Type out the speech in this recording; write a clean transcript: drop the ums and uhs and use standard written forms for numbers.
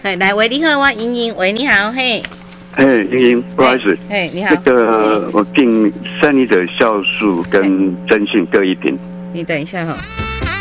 来，喂，你好，我莹莹，喂，你好，嘿。 莹莹，不好意思， 你好。 我订胜利的酵素跟真性各一瓶。 你等一下哈。